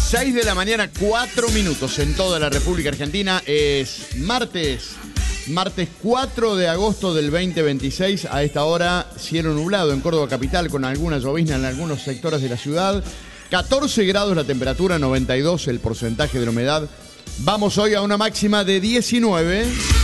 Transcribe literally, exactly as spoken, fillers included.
seis de la mañana, cuatro minutos en toda la República Argentina. Es martes, martes cuatro de agosto del veinte veintiséis. A esta hora, cielo nublado en Córdoba capital con alguna llovizna en algunos sectores de la ciudad. catorce grados la temperatura, noventa y dos el porcentaje de la humedad. Vamos hoy a una máxima de diecinueve.